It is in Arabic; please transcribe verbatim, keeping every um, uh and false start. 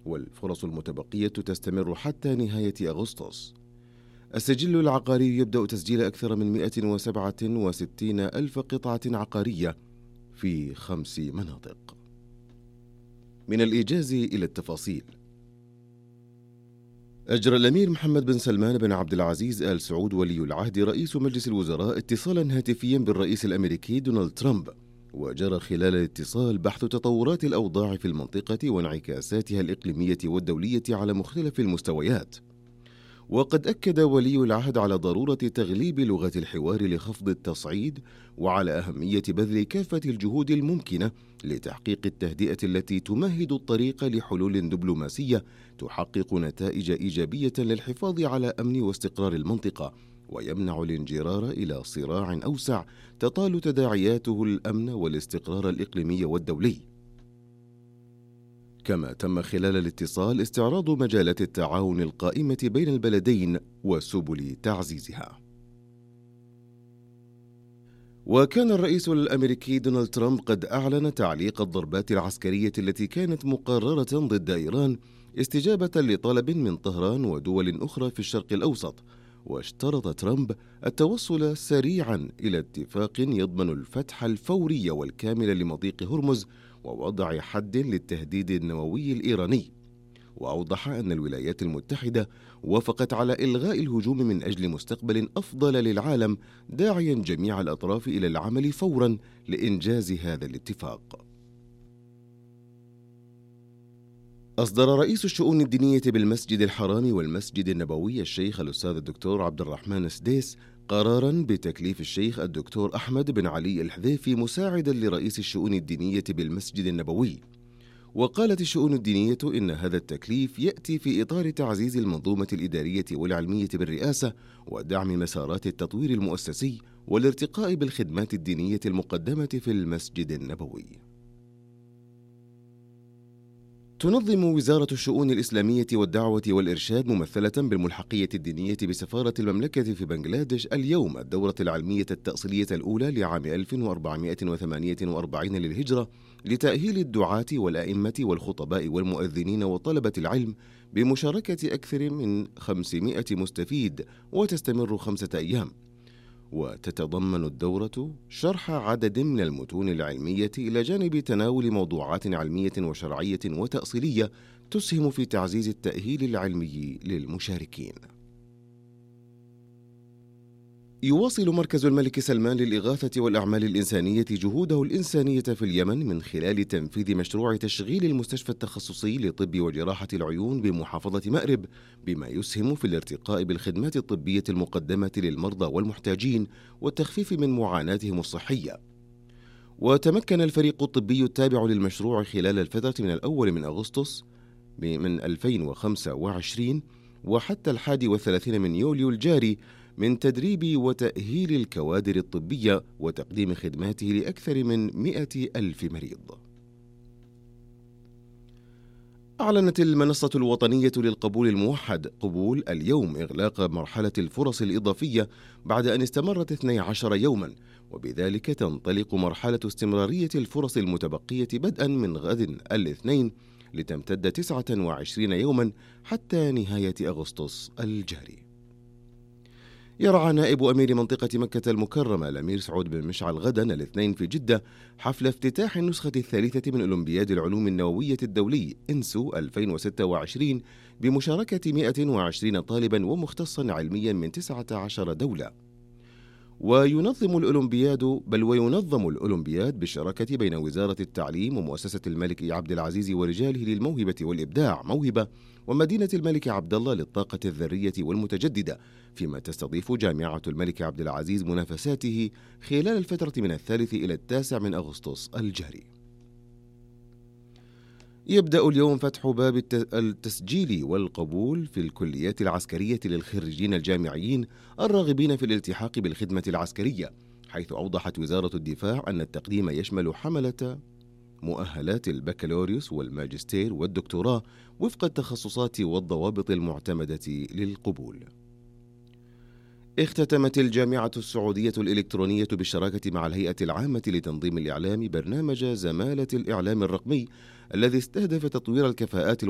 والفرص المتبقية تستمر حتى نهاية أغسطس. السجل العقاري يبدأ تسجيل أكثر من مئة وسبعة وستين ألف قطعة عقارية في خمس مناطق. من الإيجاز إلى التفاصيل. أجرى الأمير محمد بن سلمان بن عبد العزيز آل سعود ولي العهد رئيس مجلس الوزراء اتصالا هاتفيا بالرئيس الأمريكي دونالد ترامب، وجرى خلال الاتصال بحث تطورات الأوضاع في المنطقة وانعكاساتها الإقليمية والدولية على مختلف المستويات. وقد أكد ولي العهد على ضرورة تغليب لغة الحوار لخفض التصعيد، وعلى أهمية بذل كافة الجهود الممكنة لتحقيق التهدئة التي تمهد الطريق لحلول دبلوماسية تحقق نتائج إيجابية للحفاظ على أمن واستقرار المنطقة، ويمنع الانجرار إلى صراع أوسع تطال تداعياته الأمن والاستقرار الإقليمي والدولي. كما تم خلال الاتصال استعراض مجالات التعاون القائمة بين البلدين وسبل تعزيزها. وكان الرئيس الأمريكي دونالد ترامب قد أعلن تعليق الضربات العسكرية التي كانت مقررة ضد إيران استجابة لطلب من طهران ودول أخرى في الشرق الأوسط، واشترط ترامب التوصل سريعا إلى اتفاق يضمن الفتح الفوري والكامل لمضيق هرمز ووضع حد للتهديد النووي الإيراني. وأوضح أن الولايات المتحدة وافقت على إلغاء الهجوم من أجل مستقبل أفضل للعالم، داعيا جميع الأطراف إلى العمل فورا لإنجاز هذا الاتفاق. أصدر رئيس الشؤون الدينية بالمسجد الحرام والمسجد النبوي الشيخ الأستاذ الدكتور عبد الرحمن السديس قراراً بتكليف الشيخ الدكتور أحمد بن علي الحذيفي مساعداً لرئيس الشؤون الدينية بالمسجد النبوي. وقالت الشؤون الدينية إن هذا التكليف يأتي في إطار تعزيز المنظومة الإدارية والعلمية بالرئاسة ودعم مسارات التطوير المؤسسي والارتقاء بالخدمات الدينية المقدمة في المسجد النبوي. تنظم وزارة الشؤون الإسلامية والدعوة والإرشاد ممثلة بالملحقية الدينية بسفارة المملكة في بنغلاديش اليوم الدورة العلمية التأصيلية الأولى لعام ألف وأربعمائة وثمانية وأربعين للهجرة لتأهيل الدعاة والأئمة والخطباء والمؤذنين وطلبة العلم بمشاركة أكثر من خمسمائة مستفيد، وتستمر خمسة أيام. وتتضمن الدورة شرح عدد من المتون العلمية إلى جانب تناول موضوعات علمية وشرعية وتأصيلية تسهم في تعزيز التأهيل العلمي للمشاركين. يواصل مركز الملك سلمان للإغاثة والأعمال الإنسانية جهوده الإنسانية في اليمن من خلال تنفيذ مشروع تشغيل المستشفى التخصصي لطب وجراحة العيون بمحافظة مأرب، بما يسهم في الارتقاء بالخدمات الطبية المقدمة للمرضى والمحتاجين والتخفيف من معاناتهم الصحية. وتمكن الفريق الطبي التابع للمشروع خلال الفترة من الأول من أغسطس من ألفين وخمسة وعشرين وحتى الحادي والثلاثين من يوليو الجاري من تدريب وتأهيل الكوادر الطبية وتقديم خدماته لأكثر من مئة ألف مريض. أعلنت المنصة الوطنية للقبول الموحد قبول اليوم إغلاق مرحلة الفرص الإضافية بعد أن استمرت اثني عشر يوما، وبذلك تنطلق مرحلة استمرارية الفرص المتبقية بدءا من غد الاثنين لتمتد تسعة وعشرين يوما حتى نهاية أغسطس الجاري. يرعى نائب أمير منطقة مكة المكرمة الأمير سعود بن مشعل غدا الاثنين في جدة حفل افتتاح النسخة الثالثة من أولمبياد العلوم النووية الدولي إنسو ألفين وستة وعشرين بمشاركة مئة وعشرين طالبا ومختصا علميا من تسعة عشر دولة. وينظم الأولمبياد بل وينظم الأولمبياد بالشراكة بين وزارة التعليم ومؤسسة الملك عبد العزيز ورجاله للموهبة والإبداع موهبة ومدينة الملك عبد الله للطاقة الذرية والمتجددة، فيما تستضيف جامعة الملك عبد العزيز منافساته خلال الفترة من الثالث إلى التاسع من أغسطس الجاري. يبدأ اليوم فتح باب التسجيل والقبول في الكليات العسكرية للخريجين الجامعيين الراغبين في الالتحاق بالخدمة العسكرية، حيث أوضحت وزارة الدفاع أن التقديم يشمل حملة مؤهلات البكالوريوس والماجستير والدكتوراه وفق التخصصات والضوابط المعتمدة للقبول. اختتمت الجامعة السعودية الإلكترونية بالشراكة مع الهيئة العامة لتنظيم الإعلام برنامج زمالة الإعلام الرقمي الذي استهدف تطوير الكفاءات